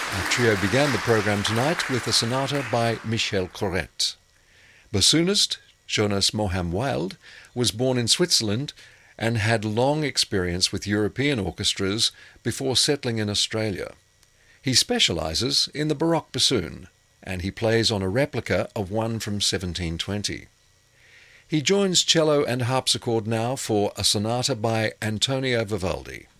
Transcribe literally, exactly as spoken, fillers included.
Our trio began the program tonight with a sonata by Michel Corrette. Bassoonist Jonas Moham Wild was born in Switzerland and had long experience with European orchestras before settling in Australia. He specialises in the Baroque bassoon, and he plays on a replica of one from seventeen twenty. He joins cello and harpsichord now for a sonata by Antonio Vivaldi.